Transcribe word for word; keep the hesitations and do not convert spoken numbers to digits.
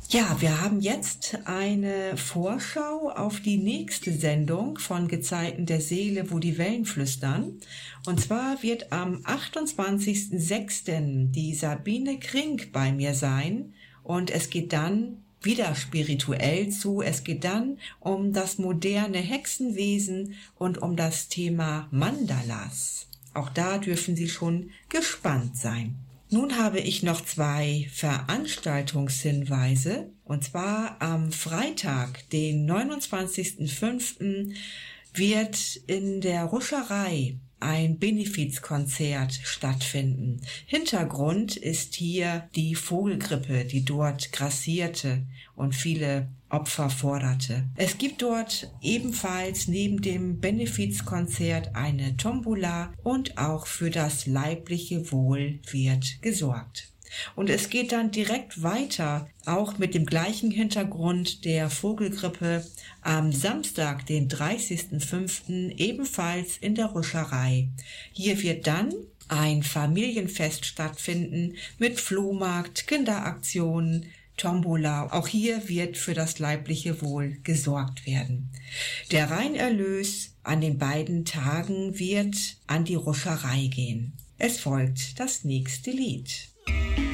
Ja, wir haben jetzt eine Vorschau auf die nächste Sendung von Gezeiten der Seele, wo die Wellen flüstern. Und zwar wird am achtundzwanzigsten sechsten die Sabine Krink bei mir sein. Und es geht dann wieder spirituell zu. Es geht dann um das moderne Hexenwesen und um das Thema Mandalas. Auch da dürfen Sie schon gespannt sein. Nun habe ich noch zwei Veranstaltungshinweise. Und zwar am Freitag, den neunundzwanzigsten fünften wird in der Ruscherei ein Benefizkonzert stattfinden. Hintergrund ist hier die Vogelgrippe, die dort grassierte und viele Opfer forderte. Es gibt dort ebenfalls neben dem Benefizkonzert eine Tombola und auch für das leibliche Wohl wird gesorgt. Und es geht dann direkt weiter, auch mit dem gleichen Hintergrund der Vogelgrippe, am Samstag, den dreißigsten fünften ebenfalls in der Ruscherei. Hier wird dann ein Familienfest stattfinden mit Flohmarkt, Kinderaktionen, Tombola. Auch hier wird für das leibliche Wohl gesorgt werden. Der Reinerlös an den beiden Tagen wird an die Ruscherei gehen. Es folgt das nächste Lied.